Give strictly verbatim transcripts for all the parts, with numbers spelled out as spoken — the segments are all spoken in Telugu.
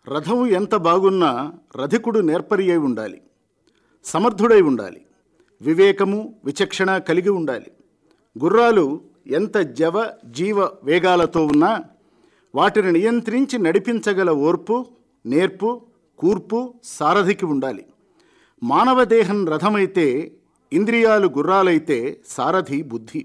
రథం ఎంత బాగున్నా రథికుడు నేర్పరి అయి ఉండాలి, సమర్థుడై ఉండాలి, వివేకము విచక్షణ కలిగి ఉండాలి. గుర్రాలు ఎంత జవ జీవ వేగాలతో ఉన్నా వాటిని నియంత్రించి నడిపించగల ఓర్పు, నేర్పు, కూర్పు సారథికి ఉండాలి. మానవ దేహం రథమైతే, ఇంద్రియాలు గుర్రాలైతే సారథి బుద్ధి.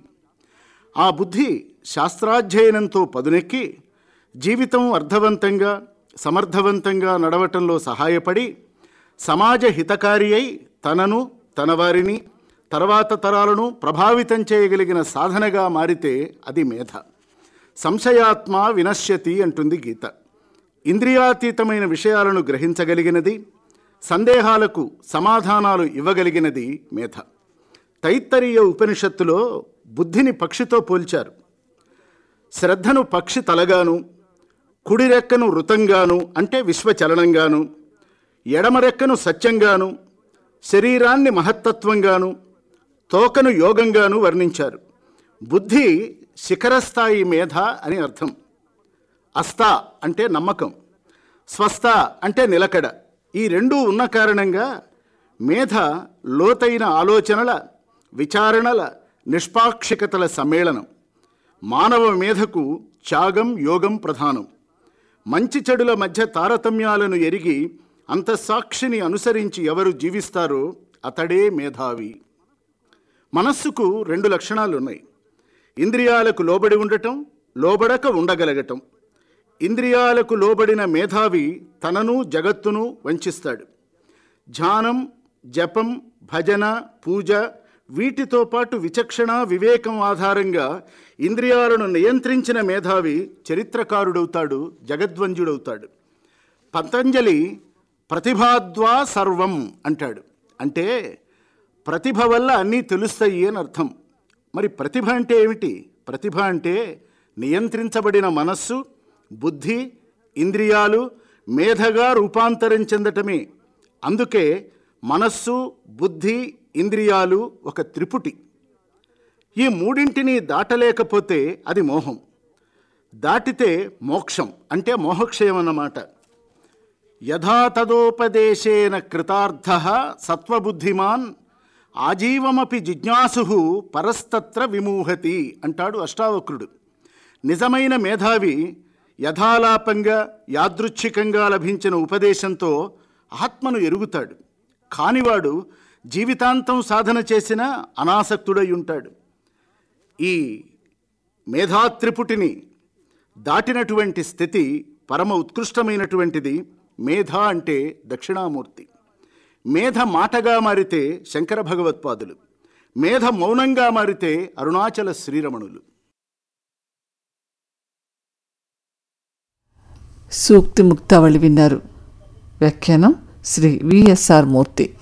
ఆ బుద్ధి శాస్త్రాధ్యయనంతో పదునెక్కి జీవితం అర్థవంతంగా సమర్థవంతంగా నడవటంలో సహాయపడి సమాజ హితకారి అయి తనను, తన వారిని, తర్వాత తరాలను ప్రభావితం చేయగలిగిన సాధనగా మారితే అది మేధ. సంశయాత్మ వినశ్యతి అంటుంది గీత. ఇంద్రియాతీతమైన విషయాలను గ్రహించగలిగినది, సందేహాలకు సమాధానాలు ఇవ్వగలిగినది మేధ. తైత్తరీయ ఉపనిషత్తులో బుద్ధిని పక్షితో పోల్చారు. శ్రద్ధను పక్షి తలగాను, కుడిరెక్కను ఋతంగాను అంటే విశ్వచలనంగాను, ఎడమరెక్కను సత్యంగాను, శరీరాన్ని మహత్తత్వంగాను, తోకను యోగంగాను వర్ణించారు. బుద్ధి శిఖరస్థాయి మేధ అని అర్థం. అస్థ అంటే నమ్మకం, స్వస్థ అంటే నిలకడ. ఈ రెండూ ఉన్న కారణంగా మేధ లోతైన ఆలోచనల, విచారణల, నిష్పాక్షికతల సమ్మేళనం. మానవ మేధకు త్యాగం, యోగం ప్రధానం. మంచి చెడుల మధ్య తారతమ్యాలను ఎరిగి అంతఃసాక్షిని అనుసరించి ఎవరు జీవిస్తారో అతడే మేధావి. మనస్సుకు రెండు లక్షణాలున్నాయి. ఇంద్రియాలకు లోబడి ఉండటం, లోబడక ఉండగలగటం. ఇంద్రియాలకు లోబడిన మేధావి తనను జగత్తును వంచిస్తాడు. ధ్యానం, జపం, భజన, పూజ వీటితో పాటు విచక్షణ, వివేకం ఆధారంగా ఇంద్రియాలను నియంత్రించిన మేధావి చరిత్రకారుడవుతాడు, జగద్వంజుడవుతాడు. పతంజలి ప్రతిభాద్వా సర్వం అంటాడు. అంటే ప్రతిభ వల్ల అన్నీ తెలుస్తాయి అని అర్థం. మరి ప్రతిభ అంటే ఏమిటి? ప్రతిభ అంటే నియంత్రించబడిన మనస్సు, బుద్ధి, ఇంద్రియాలు మేధగా రూపాంతరం చెందటమే. అందుకే మనస్సు, బుద్ధి, ఇంద్రియాలు ఒక త్రిపుటి. ఈ మూడింటిని దాటలేకపోతే అది మోహం. దాటితే మోక్షం అంటే మోహక్షయం అన్నమాట. యథా తదోపదేశేన కృతార్థః సత్వబుద్ధిమాన్ ఆజీవమపి జిజ్ఞాసు పరస్తత్ర విమూహతి అంటాడు అష్టావక్రుడు. నిజమైన మేధావి యథాలాపంగా, యాదృచ్ఛికంగా లభించిన ఉపదేశంతో ఆత్మను ఎరుగుతాడు. కానివాడు జీవితాంతం సాధన చేసిన అనాసక్తుడై ఉంటాడు. ఈ మేధాత్రిపుటిని దాటినటువంటి స్థితి పరమ ఉత్కృష్టమైనటువంటిది. మేధ అంటే దక్షిణామూర్తి. మేధ మాటగా మారితే శంకర భగవత్పాదులు, మేధ మౌనంగా మారితే అరుణాచల శ్రీరమణులు. సూక్తి ముక్తావళి విన్నారు. వ్యాఖ్యానం శ్రీ విఎస్ఆర్ మూర్తి.